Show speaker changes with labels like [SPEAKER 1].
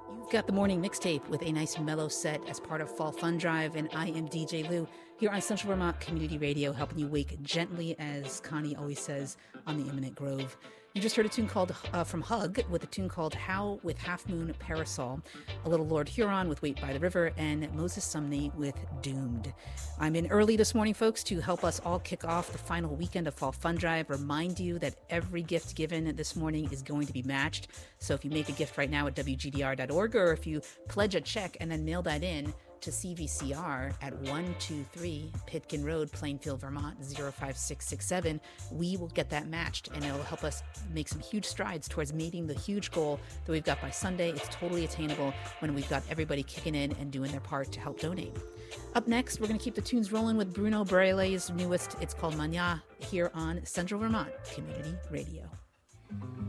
[SPEAKER 1] You've got the morning mixtape with a nice mellow set as part of Fall Fun Drive, and I am DJ Lou here on Central Vermont Community Radio, helping you wake gently, as Connie always says, on the Imminent Grove. You just heard a tune called from Hug with a tune called How with Half Moon Parasol, a little Lord Huron with Wait by the River, and Moses Sumney with Doomed. I'm in early this morning, folks, to help us all kick off the final weekend of Fall Fun Drive. Remind you that every gift given this morning is going to be matched. So if you make a gift right now at WGDR.org, or if you pledge a check and then mail that in to CVCR at 123 Pitkin Road, Plainfield, Vermont 05667, we will get that matched, and it'll help us make some huge strides towards meeting the huge goal that we've got by Sunday. It's totally attainable when we've got everybody kicking in and doing their part to help donate. Up next, we're going to keep the tunes rolling with Bruno Braile's newest. It's called Mania, here on Central Vermont Community Radio.